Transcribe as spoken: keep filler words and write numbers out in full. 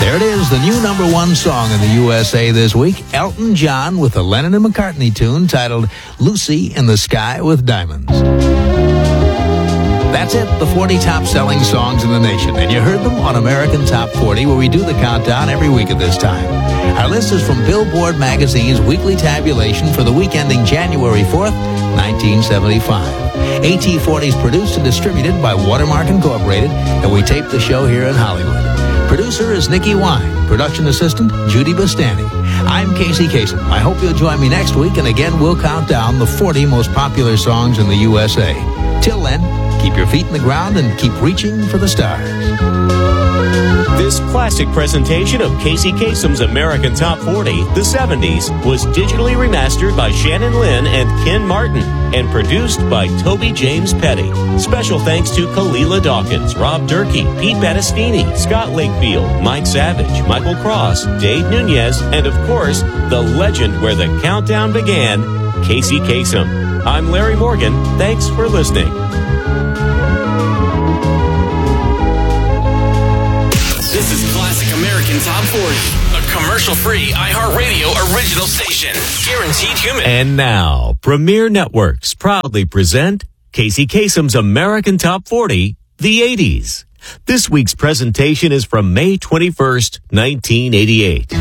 There it is, the new number one song in the U S A this week. Elton John with a Lennon and McCartney tune titled Lucy in the Sky with Diamonds. That's it, the forty top-selling songs in the nation. And you heard them on American Top forty, where we do the countdown every week at this time. Our list is from Billboard Magazine's weekly tabulation for the week ending January fourth, nineteen seventy-five. A T forty is produced and distributed by Watermark Incorporated, and we tape the show here in Hollywood. Producer is Nikki Wine. Production assistant, Judy Bastani. I'm Casey Kasem. I hope you'll join me next week, and again, we'll count down the forty most popular songs in the U S A. Till then, keep your feet in the ground and keep reaching for the stars. This classic presentation of Casey Kasem's American Top forty, the seventies, was digitally remastered by Shannon Lynn and Ken Martin and produced by Toby James Petty. Special thanks to Kalila Dawkins, Rob Durkee, Pete Battistini, Scott Lakefield, Mike Savage, Michael Cross, Dave Nunez, and of course, the legend where the countdown began, Casey Kasem. I'm Larry Morgan. Thanks for listening. This is Classic American Top forty, a commercial-free iHeartRadio original station. Guaranteed human. And now, Premier Networks proudly present Casey Kasem's American Top forty, the eighties. This week's presentation is from May twenty-first, nineteen eighty-eight.